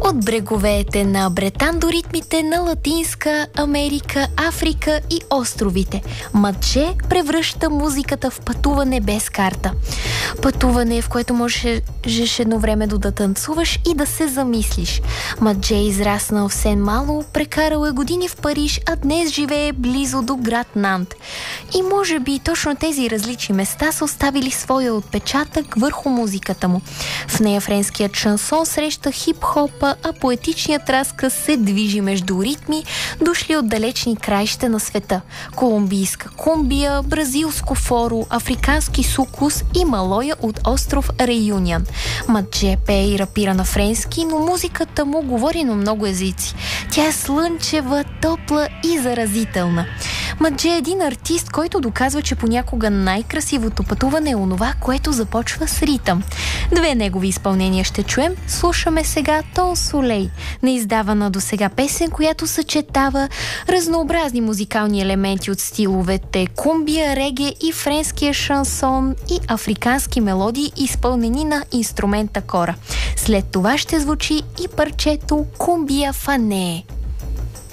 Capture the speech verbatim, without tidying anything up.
От бреговете на Бретан до ритмите на Латинска Америка, Африка и островите, Мадже превръща музиката в пътуване без карта. Пътуване, в което можеш едно време да танцуваш и да се замислиш. Мадже е израснал в Сен-Мало, прекарал е години в Париж, а днес живее близо до град Нант. И може би точно тези различни места са оставили своя отпечатък върху музиката му. В нея френският шансон среща хип-хопа, а поетичният разказ се движи между ритми, дошли от далечни краища на света. Колумбийска кумбия, бразилско форо, африкански сукус и малоя от остров Реюнион. Мадже пее и рапира на френски, но музиката му говори на много езици. Тя е слънчева, топла и заразителна. Мадже е един артист, който доказва, че понякога най-красивото пътуване е онова, което започва с ритъм. Две негови изпълнения ще чуем. Слушаме сега Тон Солей, неиздавана до сега песен, която съчетава разнообразни музикални елементи от стиловете кумбия, реге и френския шансон и африкански мелодии, изпълнени на инструмента кора. След това ще звучи и парчето Кумбия Фане.